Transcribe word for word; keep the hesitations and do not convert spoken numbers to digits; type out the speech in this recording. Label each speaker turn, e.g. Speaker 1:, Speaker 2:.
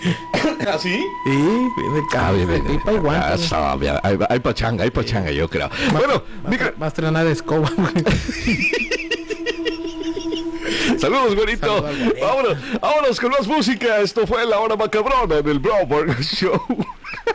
Speaker 1: ¿Ah, sí?
Speaker 2: Sí, viene
Speaker 3: Ah, bien, bien.
Speaker 2: Pipa y guante.
Speaker 3: Ah, está bien. Hay, hay pachanga, hay pachanga, yo creo.
Speaker 2: Va-
Speaker 3: Bueno,
Speaker 2: va,
Speaker 3: micro-
Speaker 2: va a estrenar escoba, güey.
Speaker 3: saludos, güerito.
Speaker 2: Saludos al güerito.
Speaker 3: Vámonos, vámonos con más música. Esto fue La Hora Macabrona del Bro Burger Show.